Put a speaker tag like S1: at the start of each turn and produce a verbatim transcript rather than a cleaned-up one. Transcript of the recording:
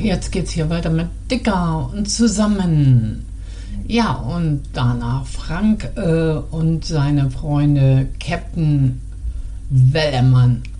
S1: jetzt geht's hier weiter mit Dicker und zusammen. Ja, und danach Frank äh, und seine Freunde Captain Wellermann